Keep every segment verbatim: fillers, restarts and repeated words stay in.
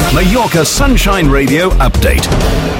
Mallorca Sunshine Radio update.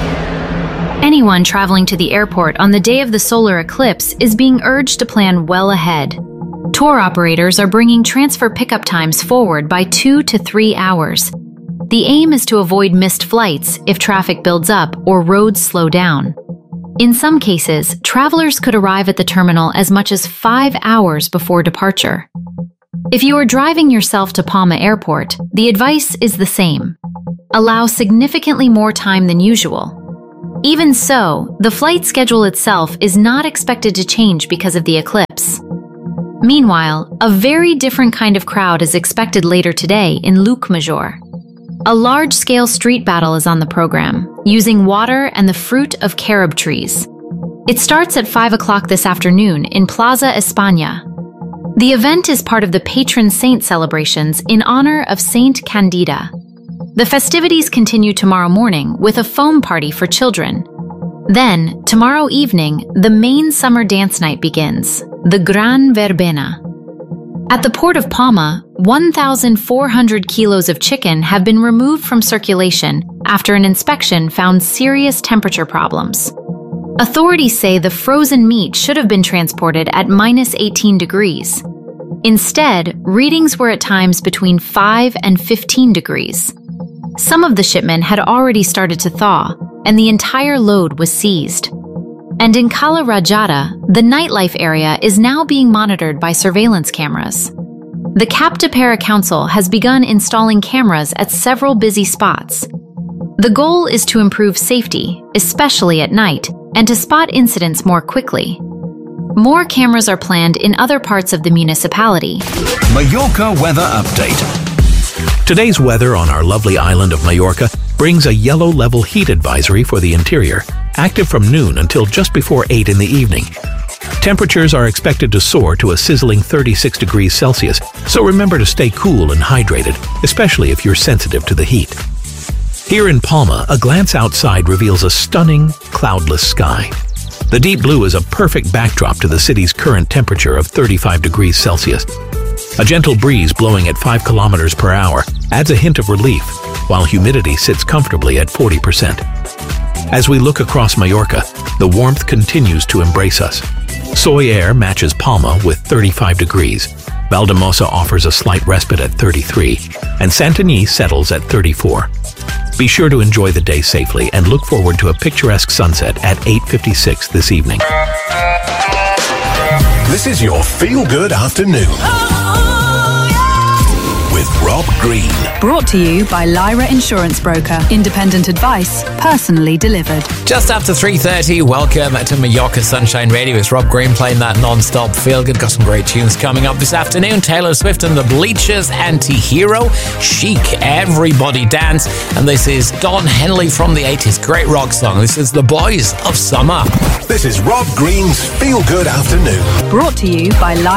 Anyone traveling to the airport on the day of the solar eclipse is being urged to plan well ahead. Tour operators are bringing transfer pickup times forward by two to three hours. The aim is to avoid missed flights if traffic builds up or roads slow down. In some cases, travelers could arrive at the terminal as much as five hours before departure. If you are driving yourself to Palma Airport, the advice is the same. Allow significantly more time than usual. Even so, the flight schedule itself is not expected to change because of the eclipse. Meanwhile, a very different kind of crowd is expected later today in Llucmajor. A large-scale street battle is on the program, using water and the fruit of carob trees. It starts at five o'clock this afternoon in Plaza España. The event is part of the patron saint celebrations in honor of Saint Candida. The festivities continue tomorrow morning with a foam party for children. Then, tomorrow evening, the main summer dance night begins, the Gran Verbena. At the port of Palma, one thousand four hundred kilos of chicken have been removed from circulation after an inspection found serious temperature problems. Authorities say the frozen meat should have been transported at minus eighteen degrees. Instead, readings were at times between five and fifteen degrees. Some of the shipment had already started to thaw, and the entire load was seized. And in Cala Rajada, the nightlife area is now being monitored by surveillance cameras. The Captapera Council has begun installing cameras at several busy spots. The goal is to improve safety, especially at night, and to spot incidents more quickly. More cameras are planned in other parts of the municipality. Mallorca weather update. Today's weather on our lovely island of Mallorca brings a yellow level heat advisory for the interior, active from noon until just before eight in the evening. Temperatures are expected to soar to a sizzling thirty-six degrees Celsius, so remember to stay cool and hydrated, especially if you're sensitive to the heat. Here in Palma, a glance outside reveals a stunning, cloudless sky. The deep blue is a perfect backdrop to the city's current temperature of thirty-five degrees Celsius. A gentle breeze blowing at five kilometers per hour adds a hint of relief, while humidity sits comfortably at forty percent. As we look across Mallorca, the warmth continues to embrace us. Soy Air matches Palma with thirty-five degrees. Valdemosa offers a slight respite at thirty-three, and Santanyí settles at thirty-four. Be sure to enjoy the day safely and look forward to a picturesque sunset at eight fifty-six this evening. This is your feel-good afternoon. With Rob Green. Brought to you by Lyra Insurance Broker. Independent advice, personally delivered. Just after three thirty, welcome to Mallorca Sunshine Radio. It's Rob Green playing that non-stop feel-good. Got some great tunes coming up this afternoon. Taylor Swift and the Bleachers, Anti-Hero, Chic, Everybody Dance. And this is Don Henley from the eighties. Great rock song. This is The Boys of Summer. This is Rob Green's Feel Good Afternoon. Brought to you by Lyra